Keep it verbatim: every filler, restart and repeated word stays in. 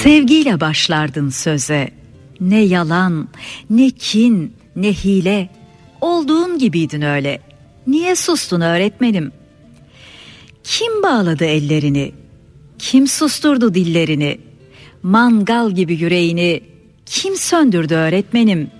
Sevgiyle başlardın söze, ne yalan, ne kin, ne hile, olduğun gibiydin öyle. Niye sustun öğretmenim? Kim bağladı ellerini? Kim susturdu dillerini? Mangal gibi yüreğini kim söndürdü öğretmenim?